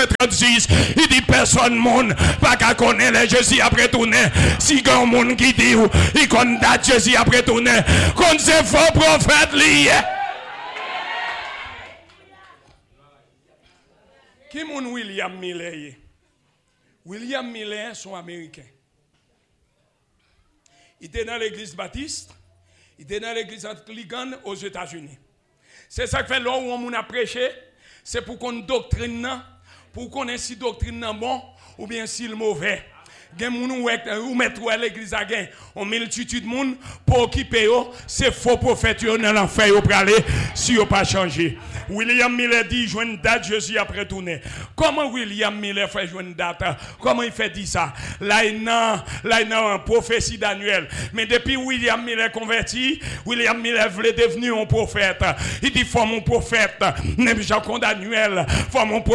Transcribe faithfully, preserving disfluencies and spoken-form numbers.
verset trente-six, il dit personne monde pas qu'à connaître les Jésus après tourner. Si grand monde qui dit il connaît date Jésus après tourner, qu'on c'est faux prophète lié. Qui mon William Miller? William Miller sont américains. Il était dans l'église baptiste, il était dans l'église anglicane aux États-Unis. C'est ça que fait là où on a prêché, c'est pour qu'on doctrine, pour qu'on ait si doctrine bon ou bien si le mauvais. Gen moun ou mettre à l'église à gain, on multitude de monde pour occuper yo, c'est faux prophète yo dans l'enfer yo pour aller si yo pas changer. William Miller dit jouer une date Jésus après tourner. Comment William Miller fait jouer une date? Comment il fait dire ça? Là il n'a là il n'a prophétie Daniel. Mais depuis William Miller converti, William Miller voulait devenir un prophète. Il dit faut mon prophète, même Jacques Daniel, faut mon